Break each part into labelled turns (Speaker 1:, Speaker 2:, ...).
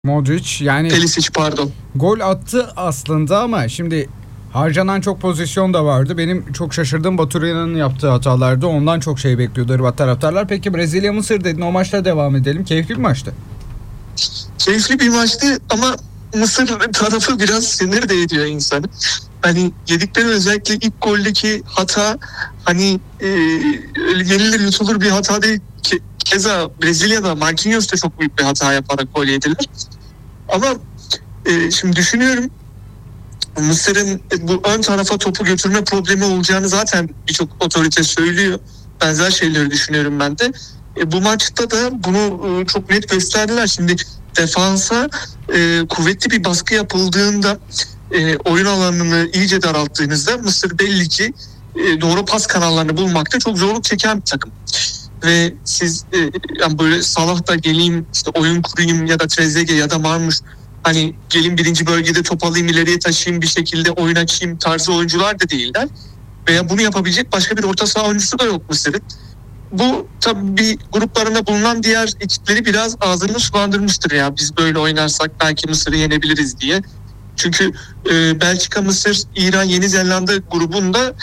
Speaker 1: Modric yani
Speaker 2: Perisic pardon.
Speaker 1: gol attı aslında ama şimdi harcanan çok pozisyon da vardı. Benim çok şaşırdığım Baturay'ın yaptığı hatalardı. Ondan çok şey bekliyordu Hırvat taraftarlar. Peki Brezilya Mısır dedin. O maçla devam edelim. Keyifli bir maçtı.
Speaker 2: Keyifli bir maçtı ama Mısır tarafı biraz sinir de ediyor insanı. Hani yedikleri özellikle ilk goldeki hata hani yenilir yutulur bir hata değil. Keza Brezilya'da Marquinhos da çok büyük bir hata yaparak gol yediler. Ama şimdi düşünüyorum, Mısır'ın bu ön tarafa topu götürme problemi olacağını zaten birçok otorite söylüyor. Benzer şeyleri düşünüyorum ben de. Bu maçta da bunu çok net gösterdiler. Şimdi defansa kuvvetli bir baskı yapıldığında, oyun alanını iyice daralttığınızda Mısır belli ki doğru pas kanallarını bulmakta çok zorluk çeken bir takım. Ve siz yani böyle Salah da geleyim işte oyun kurayım ya da Trezeguet ya da Marmuş hani gelin birinci bölgede top alayım ileriye taşıyayım bir şekilde oyun açayım tarzı oyuncular da değiller. Veya bunu yapabilecek başka bir orta saha oyuncusu da yok Mısır'ın. Bu tabii gruplarında bulunan diğer ekipleri biraz ağzını sulandırmıştır ya. Biz böyle oynarsak belki Mısır'ı yenebiliriz diye. Çünkü Belçika, Mısır, İran, Yeni Zelanda grubunda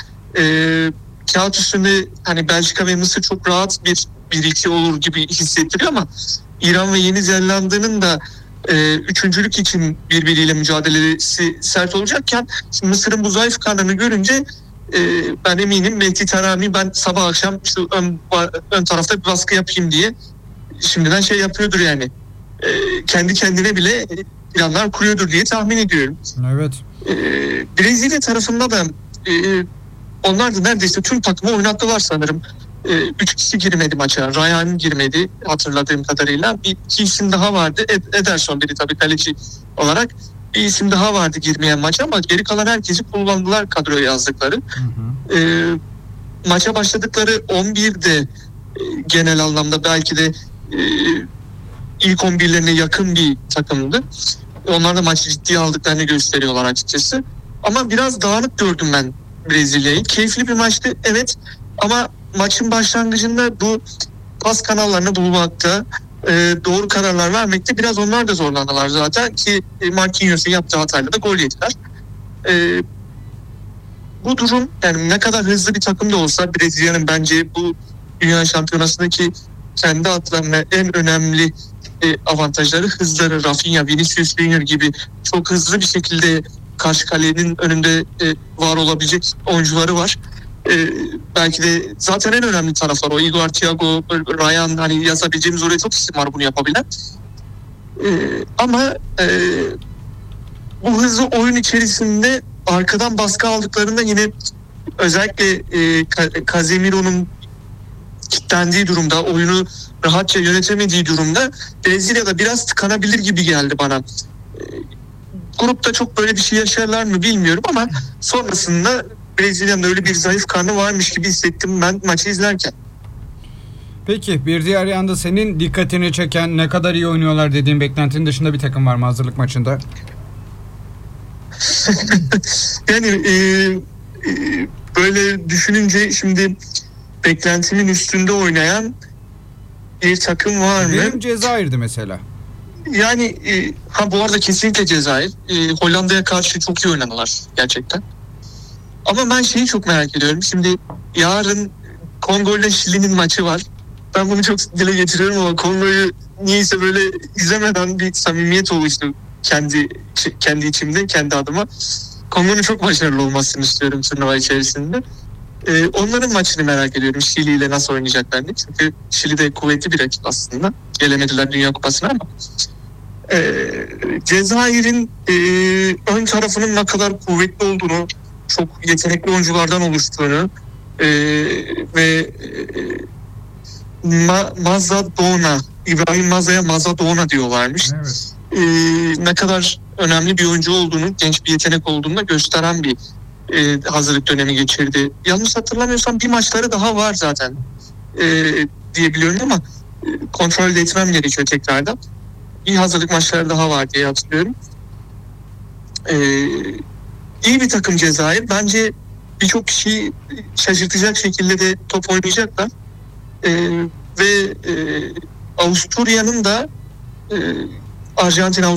Speaker 2: kağıt üstünde hani Belçika ve Mısır çok rahat bir iki olur gibi hissettiriyor ama İran ve Yeni Zelanda'nın da üçüncülük için birbiriyle mücadelesi sert olacakken şimdi Mısır'ın bu zayıf karnını görünce ben eminim Mehdi Tarami ben sabah akşam işte ön tarafta bir baskı yapayım diye şimdiden şey yapıyordur yani. Kendi kendine bile planlar kuruyordur diye tahmin ediyorum.
Speaker 1: Evet.
Speaker 2: Brezilya tarafında da onlar da neredeyse tüm takımı oynattılar sanırım. 3 kişi girmedi maça. Ryan girmedi hatırladığım kadarıyla. Bir iki isim daha vardı. Ederson biri tabii kaleci olarak. Bir isim daha vardı girmeyen maça ama geri kalan herkesi kullandılar kadroya yazdıkları.
Speaker 1: Hı hı.
Speaker 2: Maça başladıkları 11'de genel anlamda belki de ilk 11'lerine yakın bir takımdı. Onlar da maçı ciddiye aldıklarını gösteriyorlar açıkçası. Ama biraz dağınık gördüm ben Brezilya'yı. Keyifli bir maçtı evet ama maçın başlangıcında bu pas kanallarını bulmakta, doğru kararlar vermekte biraz onlar da zorlandılar zaten ki Marquinhos'un yaptığı hatayla da gol yediler. Bu durum yani ne kadar hızlı bir takım da olsa Brezilya'nın bence bu Dünya Şampiyonası'ndaki kendi atlarına en önemli avantajları hızları. Rafinha, Vinicius Junior gibi çok hızlı bir şekilde karşı kalenin önünde var olabilecek oyuncuları var. Belki de zaten en önemli taraflar o. Igor, Thiago, Ryan hani yazabileceğimiz oraya çok isim var bunu yapabilen. Ama bu hızlı oyun içerisinde arkadan baskı aldıklarında yine özellikle Casemiro'nun kilitlendiği durumda, oyunu rahatça yönetemediği durumda Brezilya'da biraz tıkanabilir gibi geldi bana. Grupta çok böyle bir şey yaşarlar mı bilmiyorum ama sonrasında Brezilya'nın öyle bir zayıf karnı varmış gibi hissettim ben maçı izlerken.
Speaker 1: Peki bir diğer yanda senin dikkatini çeken ne kadar iyi oynuyorlar dediğin beklentinin dışında bir takım var mı hazırlık maçında?
Speaker 2: Yani böyle düşününce şimdi beklentimin üstünde oynayan bir takım var mı?
Speaker 1: Benim Cezayir'di mesela.
Speaker 2: Yani bu arada kesinlikle Cezayir. Hollanda'ya karşı çok iyi oynadılar gerçekten. Ama ben şeyi çok merak ediyorum. Şimdi yarın Kongo ile Şili'nin maçı var. Ben bunu çok dile getiriyorum ama Kongo'yu niyeyse böyle izlemeden bir samimiyet oluştu kendi içimde, kendi adıma. Kongo'nun çok başarılı olmasını istiyorum turnuva içerisinde. Onların maçını merak ediyorum. Şili ile nasıl oynayacaklar diye. Çünkü Şili de kuvvetli bir rakip aslında. Gelemediler Dünya Kupası'na ama. Cezayir'in ön tarafının ne kadar kuvvetli olduğunu, çok yetenekli oyunculardan oluştuğunu ve Mazadona, İbrahim Maza'ya Mazadona diyorlarmış.
Speaker 1: Evet.
Speaker 2: Ne kadar önemli bir oyuncu olduğunu, genç bir yetenek olduğunu da gösteren bir hazırlık dönemi geçirdi. Yanlış hatırlamıyorsam bir maçları daha var zaten diye biliyorum ama kontrol etmem gerekiyor tekrardan. Bir hazırlık maçları daha var diye hatırlıyorum. İyi bir takım Cezayir. Bence birçok kişiyi şaşırtacak şekilde de top oynayacaklar. Ve Avusturya'nın da Arjantin